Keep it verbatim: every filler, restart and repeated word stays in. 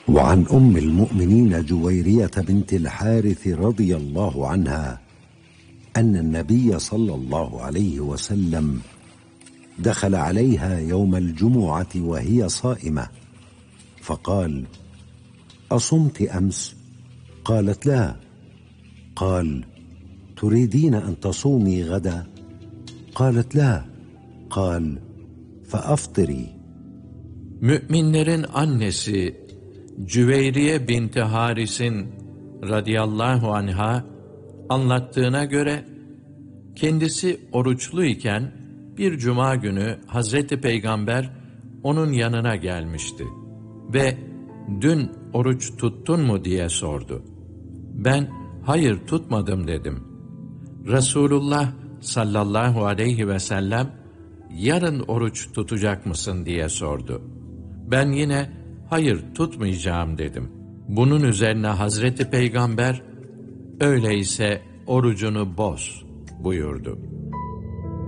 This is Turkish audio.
وعن أم المؤمنين جويرية بنت الحارث رضي الله عنها أن النبي صلى الله عليه وسلم دخل عليها يوم الجمعة وهي صائمة فقال: أصمت أمس؟ قالت: لا. قال: تريدين أن تصومي غدا؟ قالت: لا. قال: فأفطري. Müminlerin annesi Cüveyriye binti Haris'in radıyallahu anha anlattığına göre kendisi oruçluyken bir cuma günü Hazreti Peygamber onun yanına gelmişti ve dün oruç tuttun mu diye sordu. Ben hayır tutmadım dedim. Resulullah sallallahu aleyhi ve sellem yarın oruç tutacak mısın diye sordu. Ben yine hayır tutmayacağım dedim. Bunun üzerine Hazreti Peygamber öyleyse orucunu boz buyurdu.